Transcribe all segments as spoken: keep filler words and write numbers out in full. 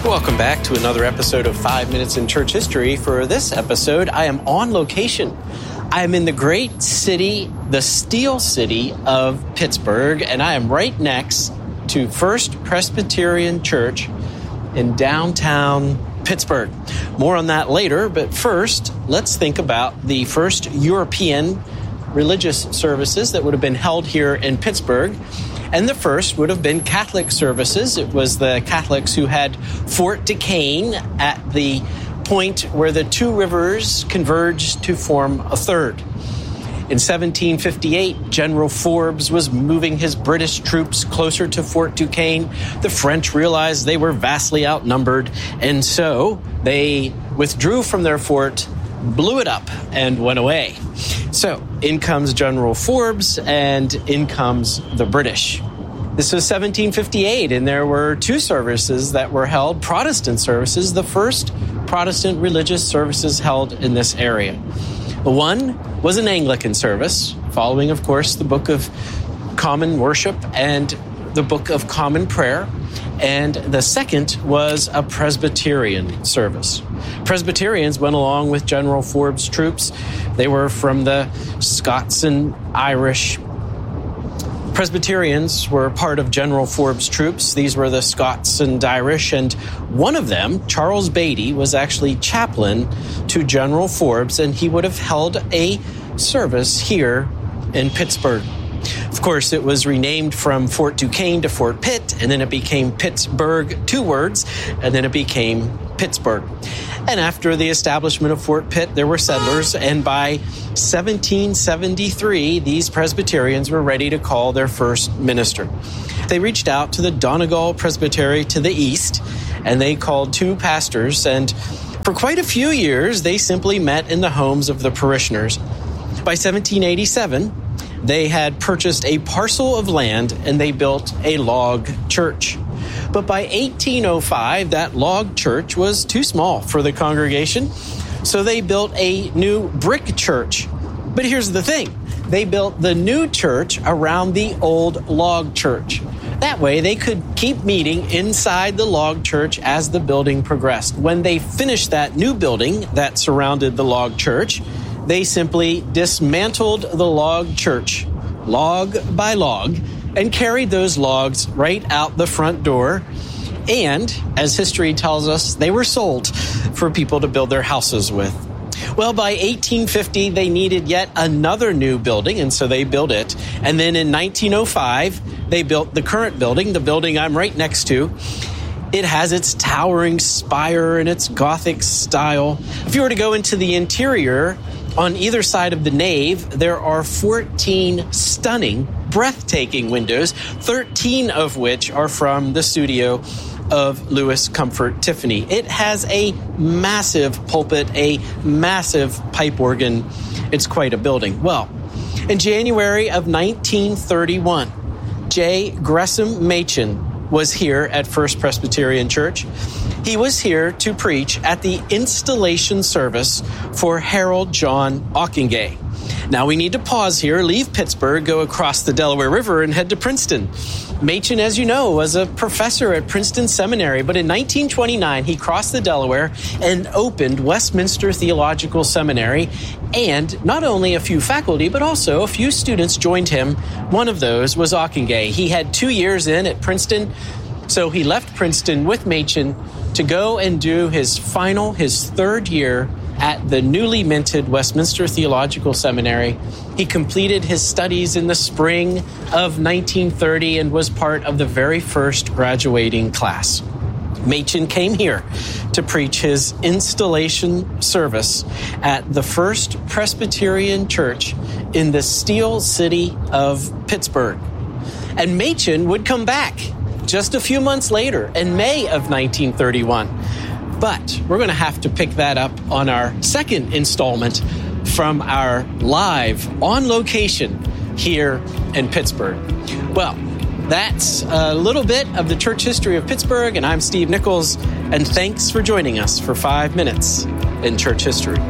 Welcome back to another episode of Five Minutes in Church History. For this episode, I am on location. I am in the great city, the Steel City of Pittsburgh, and I am right next to First Presbyterian Church in downtown Pittsburgh. More on that later, but first, let's think about the first European religious services that would have been held here in Pittsburgh. And the first would have been Catholic services. It was the Catholics who had Fort Duquesne at the point where the two rivers converged to form a third. In seventeen fifty-eight, General Forbes was moving his British troops closer to Fort Duquesne. The French realized they were vastly outnumbered, and so they withdrew from their fort, blew it up, and went away. So in comes General Forbes, and in comes the British. This was seventeen fifty-eight, and there were two services that were held, Protestant services, the first Protestant religious services held in this area. One was an Anglican service, following, of course, the Book of Common Worship and the Book of Common Prayer. And the second was a Presbyterian service. Presbyterians went along with General Forbes' troops. They were from the Scots and Irish. Presbyterians were part of General Forbes' troops. These were the Scots and Irish, and one of them, Charles Beatty, was actually chaplain to General Forbes, and he would have held a service here in Pittsburgh. Of course, it was renamed from Fort Duquesne to Fort Pitt, and then it became Pittsburgh, two words, and then it became Pittsburgh. And after the establishment of Fort Pitt, there were settlers, and by seventeen seventy-three, these Presbyterians were ready to call their first minister. They reached out to the Donegal Presbytery to the east, and they called two pastors, and for quite a few years, they simply met in the homes of the parishioners. By seventeen eighty-seven, they had purchased a parcel of land, and they built a log church. But by eighteen oh five, that log church was too small for the congregation, so they built a new brick church. But here's the thing. They built the new church around the old log church. That way, they could keep meeting inside the log church as the building progressed. When they finished that new building that surrounded the log church, they simply dismantled the log church, log by log, and carried those logs right out the front door. And, as history tells us, they were sold for people to build their houses with. Well, by eighteen fifty, they needed yet another new building, and so they built it. And then in nineteen oh five, they built the current building, the building I'm right next to. It has its towering spire and its Gothic style. If you were to go into the interior, on either side of the nave, there are fourteen stunning, breathtaking windows, thirteen of which are from the studio of Louis Comfort Tiffany. It has a massive pulpit, a massive pipe organ. It's quite a building. Well, in January of nineteen thirty-one, J. Gresham Machen was here at First Presbyterian Church. He was here to preach at the installation service for Harold John Ockenga. Now we need to pause here, leave Pittsburgh, go across the Delaware River, and head to Princeton. Machen, as you know, was a professor at Princeton Seminary, but in nineteen twenty-nine, he crossed the Delaware and opened Westminster Theological Seminary, and not only a few faculty, but also a few students joined him. One of those was Ockenga. He had two years in at Princeton, so he left Princeton with Machen to go and do his final, his third year at the newly minted Westminster Theological Seminary. He completed his studies in the spring of nineteen thirty and was part of the very first graduating class. Machen came here to preach his installation service at the First Presbyterian Church in the Steel City of Pittsburgh. And Machen would come back just a few months later in May of nineteen thirty-one. But we're going to have to pick that up on our second installment from our live on location here in Pittsburgh. Well, that's a little bit of the church history of Pittsburgh, and I'm Steve Nichols, and thanks for joining us for five minutes in church history.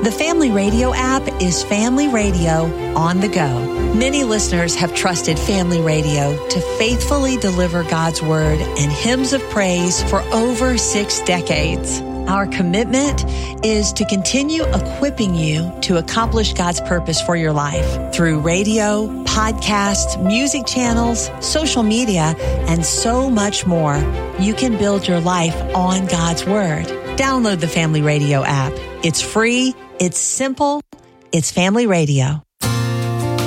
The Family Radio app is Family Radio on the go. Many listeners have trusted Family Radio to faithfully deliver God's Word and hymns of praise for over six decades. Our commitment is to continue equipping you to accomplish God's purpose for your life through radio, podcasts, music channels, social media, and so much more. You can build your life on God's Word. Download the Family Radio app. It's free, it's simple, it's Family Radio.